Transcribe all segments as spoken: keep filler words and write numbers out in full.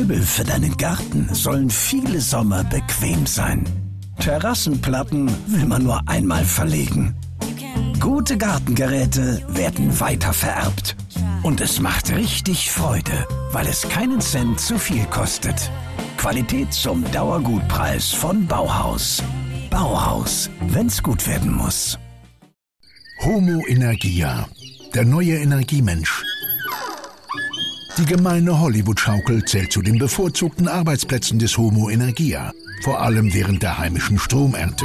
Möbel für deinen Garten sollen viele Sommer bequem sein. Terrassenplatten will man nur einmal verlegen. Gute Gartengeräte werden weitervererbt. Und es macht richtig Freude, weil es keinen Cent zu viel kostet. Qualität zum Dauergutpreis von Bauhaus. Bauhaus, wenn's gut werden muss. Homo Energia, der neue Energiemensch. Die gemeine Hollywood-Schaukel zählt zu den bevorzugten Arbeitsplätzen des Homo Energia, vor allem während der heimischen Stromernte.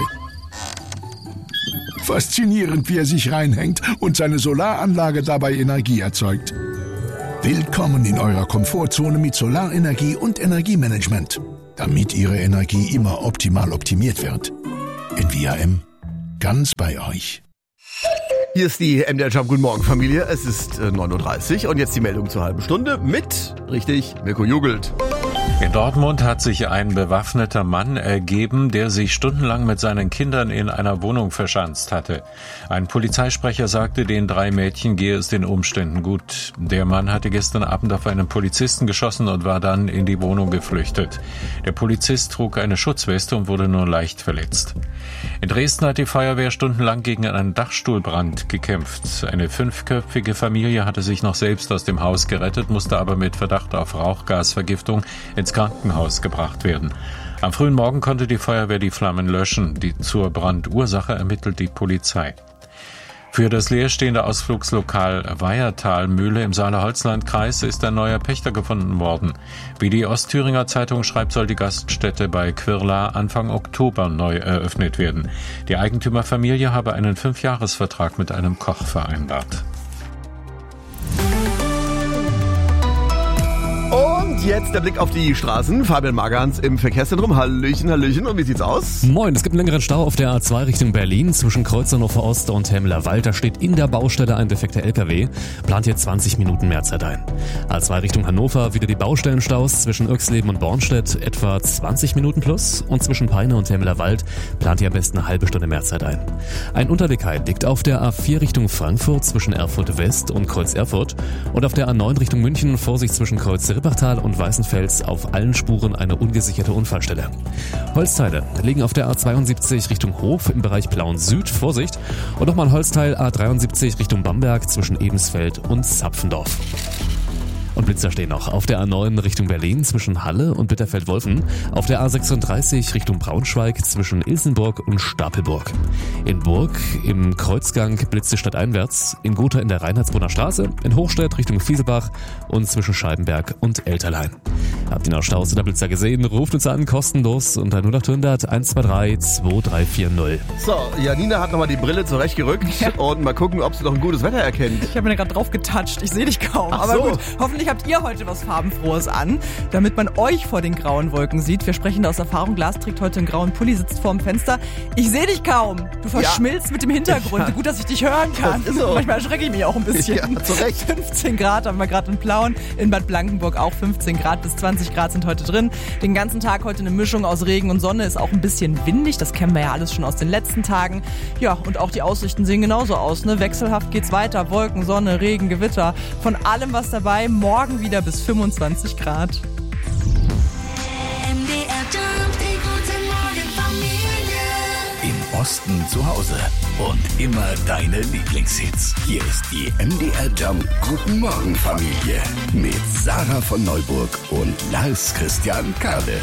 Faszinierend, wie er sich reinhängt und seine Solaranlage dabei Energie erzeugt. Willkommen in eurer Komfortzone mit Solarenergie und Energiemanagement, damit Ihre Energie immer optimal optimiert wird. In V R M, ganz bei euch. Hier ist die M D R Jump. Guten Morgen, Familie. Es ist äh, neun Uhr dreißig und jetzt die Meldung zur halben Stunde mit, richtig, Mirko Jugelt. In Dortmund hat sich ein bewaffneter Mann ergeben, der sich stundenlang mit seinen Kindern in einer Wohnung verschanzt hatte. Ein Polizeisprecher sagte, den drei Mädchen gehe es den Umständen gut. Der Mann hatte gestern Abend auf einen Polizisten geschossen und war dann in die Wohnung geflüchtet. Der Polizist trug eine Schutzweste und wurde nur leicht verletzt. In Dresden hat die Feuerwehr stundenlang gegen einen Dachstuhlbrand gekämpft. Eine fünfköpfige Familie hatte sich noch selbst aus dem Haus gerettet, musste aber mit Verdacht auf Rauchgasvergiftung ins Krankenhaus gebracht werden. Am frühen Morgen konnte die Feuerwehr die Flammen löschen. Die zur Brandursache ermittelt die Polizei. Für das leerstehende Ausflugslokal Weiertalmühle im Saale-Holzland-Kreis ist ein neuer Pächter gefunden worden. Wie die Ostthüringer Zeitung schreibt, soll die Gaststätte bei Quirla Anfang Oktober neu eröffnet werden. Die Eigentümerfamilie habe einen Fünfjahresvertrag mit einem Koch vereinbart. Und jetzt der Blick auf die Straßen. Fabian Magans im Verkehrszentrum. Hallöchen, Hallöchen. Und wie sieht's aus? Moin, es gibt einen längeren Stau auf der A zwei Richtung Berlin zwischen Kreuzernhofer Ost und Hemmeler-Wald. Da steht in der Baustelle ein defekter L K W. Plant hier zwanzig Minuten mehr Zeit ein. A zwei Richtung Hannover, wieder die Baustellenstaus zwischen Oechsleben und Bornstedt, etwa zwanzig Minuten plus. Und zwischen Peine und Hemmeler-Wald plant hier am besten eine halbe Stunde mehr Zeit ein. Ein Unterlegheit liegt auf der A vier Richtung Frankfurt zwischen Erfurt West und Kreuz Erfurt. Und auf der A neun Richtung München, Vorsicht zwischen Kreuz Rippertal und Weißenfels, auf allen Spuren eine ungesicherte Unfallstelle. Holzteile liegen auf der A zweiundsiebzig Richtung Hof im Bereich Plauen Süd, Vorsicht. Und nochmal ein Holzteil A dreiundsiebzig Richtung Bamberg zwischen Ebensfeld und Zapfendorf. Und Blitzer stehen noch auf der A neun Richtung Berlin zwischen Halle und Bitterfeld-Wolfen, auf der A sechsunddreißig Richtung Braunschweig zwischen Ilsenburg und Stapelburg. In Burg im Kreuzgang blitzte stadteinwärts, in Gotha in der Reinhardsbrunner Straße, in Hochstädt Richtung Fieselbach und zwischen Scheibenberg und Elterlein. Habt ihr noch Staus oder Blitzer gesehen? Ruft uns an, kostenlos unter null acht hundert eins zwei drei zwei drei vier null. So, Janina hat nochmal die Brille zurechtgerückt ja. Und mal gucken, ob sie noch ein gutes Wetter erkennt. Ich habe mir gerade drauf getatscht, ich sehe dich kaum. Ach aber so. Gut, hoffentlich habt ihr heute was Farbenfrohes an, damit man euch vor den grauen Wolken sieht. Wir sprechen da aus Erfahrung. Glas trägt heute einen grauen Pulli, sitzt vorm Fenster. Ich sehe dich kaum. Du verschmilzt ja. mit dem Hintergrund. Ja. Gut, dass ich dich hören kann. Das ist so. Manchmal erschrecke ich mich auch ein bisschen. Ja, zu Recht. fünfzehn Grad haben wir gerade in Plauen. In Bad Blankenburg auch fünfzehn Grad bis zwanzig Grad sind heute drin. Den ganzen Tag heute eine Mischung aus Regen und Sonne. Ist auch ein bisschen windig. Das kennen wir ja alles schon aus den letzten Tagen. Ja, und auch die Aussichten sehen genauso aus. Ne? Wechselhaft geht's weiter. Wolken, Sonne, Regen, Gewitter. Von allem was dabei. Morgen wieder bis fünfundzwanzig Grad. M D R Jump, die gute Morgenfamilie. Im Osten zu Hause und immer deine Lieblingshits. Hier ist die M D R Jump Guten Morgen Familie mit Sarah von Neuburg und Lars Christian Kade.